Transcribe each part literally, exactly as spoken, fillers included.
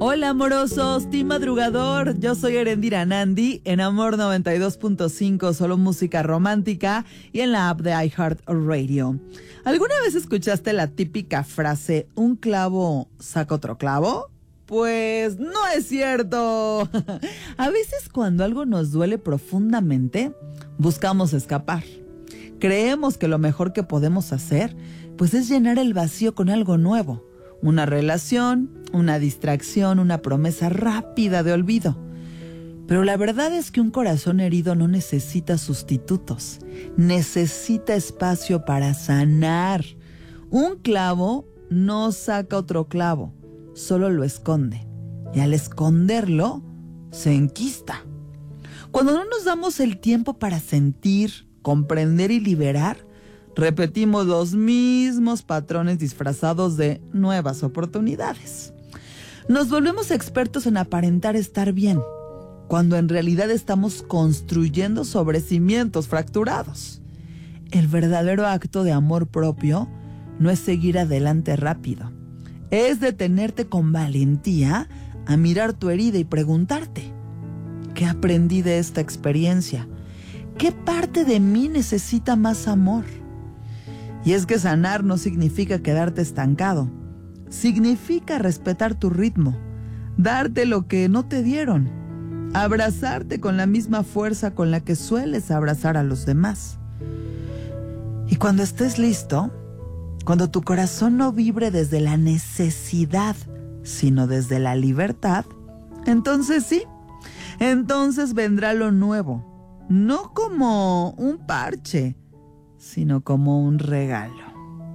Hola amorosos, team madrugador, yo soy Erendira Nandi en Amor noventa y dos punto cinco, solo música romántica y en la app de iHeartRadio. ¿Alguna vez escuchaste la típica frase, un clavo saca otro clavo? Pues no es cierto. A veces cuando algo nos duele profundamente, buscamos escapar. Creemos que lo mejor que podemos hacer, pues es llenar el vacío con algo nuevo. Una relación, una distracción, una promesa rápida de olvido. Pero la verdad es que un corazón herido no necesita sustitutos. Necesita espacio para sanar. Un clavo no saca otro clavo, solo lo esconde. Y al esconderlo, se enquista. Cuando no nos damos el tiempo para sentir, comprender y liberar, repetimos los mismos patrones disfrazados de nuevas oportunidades. Nos volvemos expertos en aparentar estar bien, cuando en realidad estamos construyendo sobre cimientos fracturados. El verdadero acto de amor propio no es seguir adelante rápido. Es detenerte con valentía a mirar tu herida y preguntarte, ¿qué aprendí de esta experiencia? ¿Qué parte de mí necesita más amor? Y es que sanar no significa quedarte estancado. Significa respetar tu ritmo, darte lo que no te dieron, abrazarte con la misma fuerza con la que sueles abrazar a los demás. Y cuando estés listo, cuando tu corazón no vibre desde la necesidad, sino desde la libertad, entonces sí, entonces vendrá lo nuevo, no como un parche, sino como un regalo.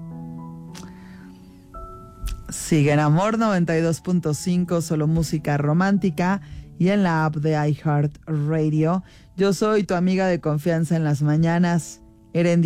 Sigue en Amor noventa y dos punto cinco, solo música romántica y en la app de iHeartRadio. Yo soy tu amiga de confianza en las mañanas, Erendira.